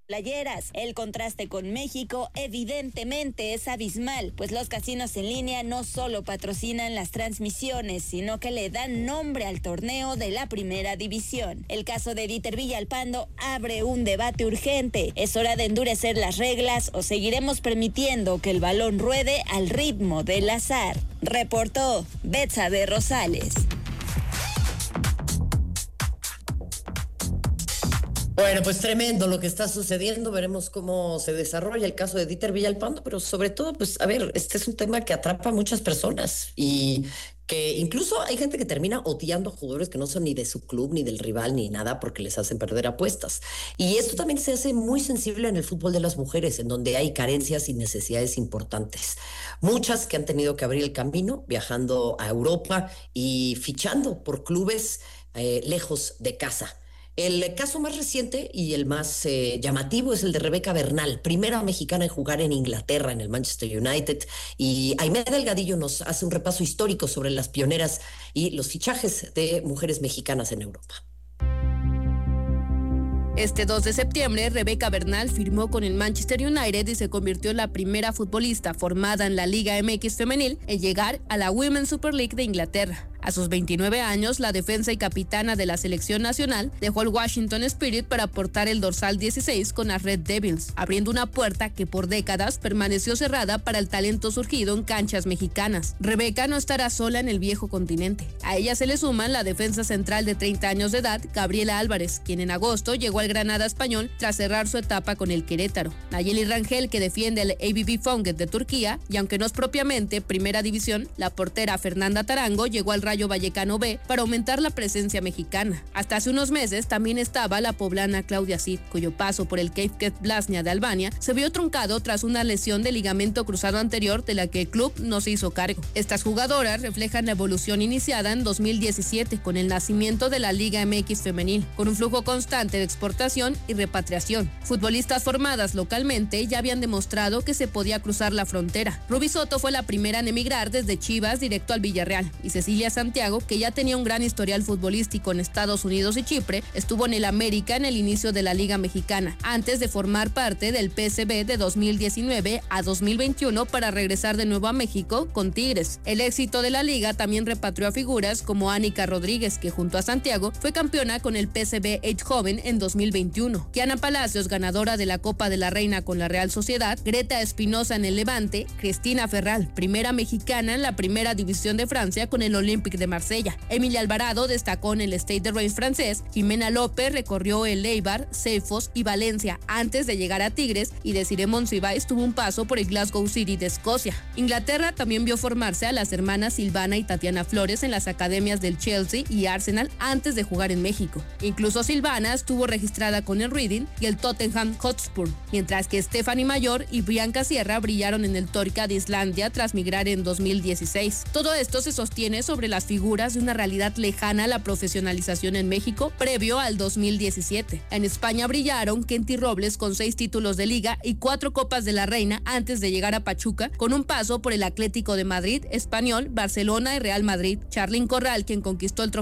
playeras. El contraste con México evidentemente es abismal, pues los casinos en línea no solo patrocinan las transmisiones, sino que le dan nombre al torneo de la primera división. El caso de Dieter Villalpando abre un debate urgente. ¿Es hora de endurecer las reglas o seguiremos permitiendo que el balón ruede al ritmo del azar? Reportó Betsabe Rosales. Bueno, pues tremendo lo que está sucediendo, veremos cómo se desarrolla el caso de Dieter Villalpando, pero sobre todo, pues a ver, este es un tema que atrapa a muchas personas y que incluso hay gente que termina odiando a jugadores que no son ni de su club, ni del rival, ni nada, porque les hacen perder apuestas. Y esto también se hace muy sensible en el fútbol de las mujeres, en donde hay carencias y necesidades importantes. Muchas que han tenido que abrir el camino, viajando a Europa y fichando por clubes lejos de casa. El caso más reciente y el más llamativo es el de Rebeca Bernal, primera mexicana en jugar en Inglaterra, en el Manchester United. Y Aimee Delgadillo nos hace un repaso histórico sobre las pioneras y los fichajes de mujeres mexicanas en Europa. Este 2 de septiembre, Rebeca Bernal firmó con el Manchester United y se convirtió en la primera futbolista formada en la Liga MX femenil en llegar a la Women's Super League de Inglaterra. A sus 29 años, la defensa y capitana de la selección nacional dejó el Washington Spirit para portar el dorsal 16 con las Red Devils, abriendo una puerta que por décadas permaneció cerrada para el talento surgido en canchas mexicanas. Rebeca no estará sola en el viejo continente. A ella se le suman la defensa central de 30 años de edad, Gabriela Álvarez, quien en agosto llegó al Granada español tras cerrar su etapa con el Querétaro. Nayeli Rangel, que defiende el ABB Fonget de Turquía, y aunque no es propiamente primera división, la portera Fernanda Tarango llegó al Rayo Vallecano B para aumentar la presencia mexicana. Hasta hace unos meses también estaba la poblana Claudia Cid, cuyo paso por el Kefket Blasnia de Albania se vio truncado tras una lesión de ligamento cruzado anterior de la que el club no se hizo cargo. Estas jugadoras reflejan la evolución iniciada en 2017 con el nacimiento de la Liga MX femenil, con un flujo constante de exportación y repatriación. Futbolistas formadas localmente ya habían demostrado que se podía cruzar la frontera. Ruby Soto fue la primera en emigrar desde Chivas directo al Villarreal, y Cecilia Santiago, que ya tenía un gran historial futbolístico en Estados Unidos y Chipre, estuvo en el América en el inicio de la Liga Mexicana, antes de formar parte del PSV de 2019 a 2021 para regresar de nuevo a México con Tigres. El éxito de la liga también repatrió a figuras como Ánica Rodríguez, que junto a Santiago fue campeona con el PSV Eindhoven en 2021, Kiana Palacios, ganadora de la Copa de la Reina con la Real Sociedad, Greta Espinosa en el Levante, Cristina Ferral, primera mexicana en la primera división de Francia con el Olympique de Marsella. Emilia Alvarado destacó en el Stade de Reims francés, Jimena López recorrió el Eibar, Cefos y Valencia antes de llegar a Tigres, y Desiree Monsiváis tuvo un paso por el Glasgow City de Escocia. Inglaterra también vio formarse a las hermanas Silvana y Tatiana Flores en las academias del Chelsea y Arsenal antes de jugar en México. Incluso Silvana estuvo registrada con el Reading y el Tottenham Hotspur, mientras que Stephanie Mayor y Bianca Sierra brillaron en el Torca de Islandia tras migrar en 2016. Todo esto se sostiene sobre las figuras de una realidad lejana a la profesionalización en México previo al 2017. En España brillaron Kenty Robles con 6 títulos de liga y 4 Copas de la Reina antes de llegar a Pachuca, con un paso por el Atlético de Madrid, Español, Barcelona y Real Madrid. Charlín Corral, quien conquistó el trofeo